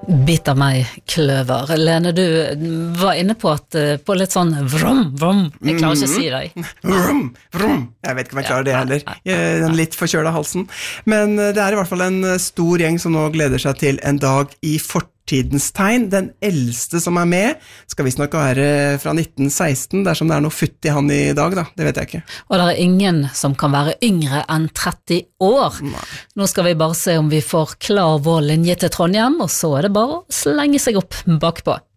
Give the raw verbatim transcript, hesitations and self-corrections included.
Bit av meg kløver. Lene, du var inne på at på litt sånn vrom, vrom, jeg klarer ikke å si det. Vrom, vrom. Jeg vet ikke om jeg klarer det heller. Jeg er litt forkjølt av halsen. Men det er i hvert fall en stor gjeng som nå gleder seg til en dag i fortidens tegn. Den eldste som er med skal visst nok være fra nitten seksten, dersom det er noe futt i han i dag, da. Det vet jeg ikke. Og det er ingen som kan være yngre enn tretti år. Nei. Nå skal vi bare se om vi får klar vår linje til Trondheim, og så er det bare å slenge seg opp bakpå.